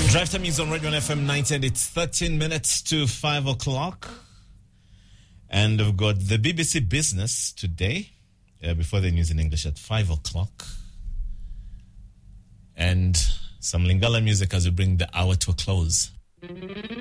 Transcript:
Drive time is on Radio FM 90 and it's 13 minutes to 5 o'clock. And we've got the BBC Business today, before the news in English at 5 o'clock. And some Lingala music as we bring the hour to a close.